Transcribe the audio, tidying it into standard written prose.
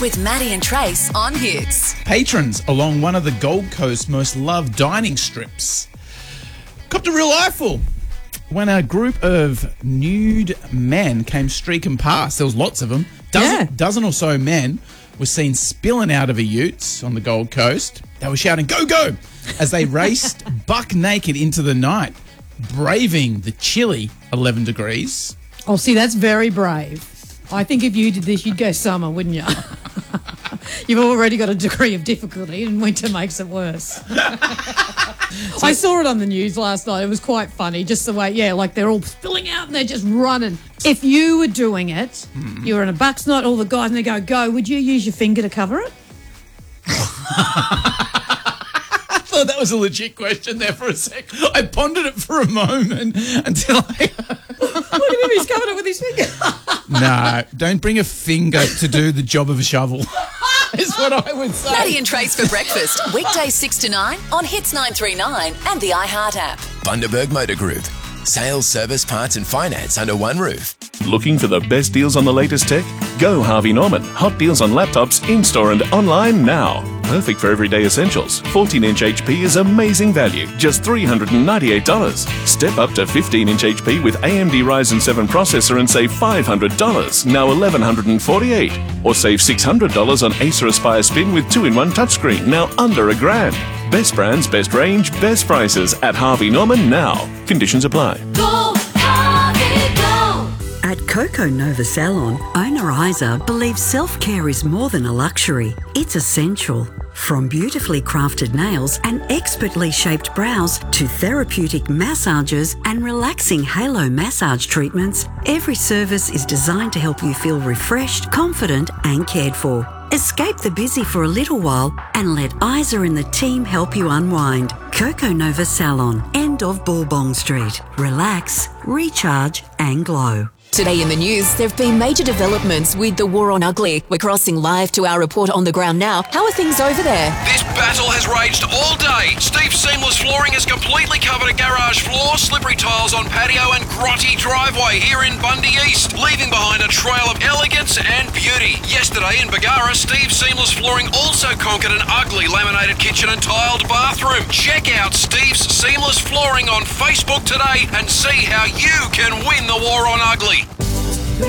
with Maddie and Trace on Hits. Patrons along one of the Gold Coast's most loved dining strips copped a real eyeful when a group of nude men came streaking past. There was lots of them. Dozen or so men were seen spilling out of a utes on the Gold Coast. They were shouting, "Go, go!" as they raced buck naked into the night, braving the chilly 11 degrees. Oh, see, that's very brave. I think if you did this, you'd go summer, wouldn't you? You've already got a degree of difficulty and winter makes it worse. I saw it on the news last night. It was quite funny, just the way, like they're all spilling out and they're just running. If you were doing it, you were in a buck's knot, all the guys, and they go, would you use your finger to cover it? I thought that was a legit question there for a sec. I pondered it for a moment until I... What do you mean he's covered it with his finger? No, don't bring a finger to do the job of a shovel, is what I would say. Maddie and Trace for breakfast, weekdays 6 to 9 on Hits 939 and the iHeart app. Bundaberg Motor Group. Sales, service, parts and finance under one roof. Looking for the best deals on the latest tech? Go Harvey Norman. Hot deals on laptops in-store and online now. Perfect for everyday essentials. 14-inch HP is amazing value, just $398. Step up to 15-inch HP with AMD Ryzen 7 processor and save $500, now $1,148. Or save $600 on Acer Aspire Spin with 2-in-1 touchscreen, now under $1,000. Best brands, best range, best prices at Harvey Norman now. Conditions apply. Go, Harvey, go! At Coco Nova Salon, owner Isa believes self-care is more than a luxury. It's essential. From beautifully crafted nails and expertly shaped brows to therapeutic massages and relaxing halo massage treatments, every service is designed to help you feel refreshed, confident and cared for. Escape the busy for a little while and let Isa and the team help you unwind. Coco Nova Salon, end of Bourbon Street. Relax, recharge and glow. Today in the news, there have been major developments with the war on ugly. We're crossing live to our report on the ground now. How are things over there? This battle has raged all day. Steve Seamless Flooring has completely covered a garage floor, slippery tiles on patio and grotty driveway here in Bundy East, leaving behind a trail of elegance and beauty. Yesterday in Bagara, Steve Seamless Flooring also conquered an ugly laminated kitchen and tiled bathroom. Check out Steve's Seamless Flooring on Facebook today and see how you can win the war on ugly.